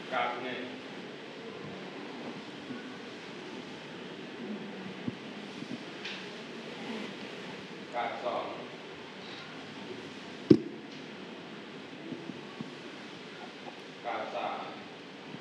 กราฟหนึ่งกราฟสอง